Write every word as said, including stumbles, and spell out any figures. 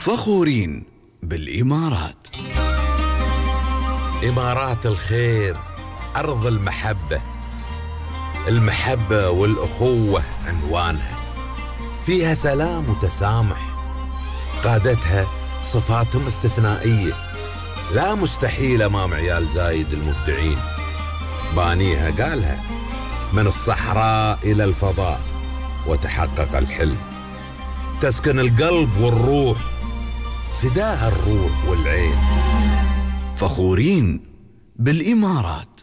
فخورين بالإمارات. إمارات الخير، أرض المحبة. المحبة والأخوة عنوانها، فيها سلام وتسامح، قادتها صفاتهم استثنائية، لا مستحيل أمام عيال زايد المبدعين. بانيها قالها من الصحراء إلى الفضاء وتحقق الحلم، تسكن القلب والروح، فداها الروح والعين. فخورين بالإمارات.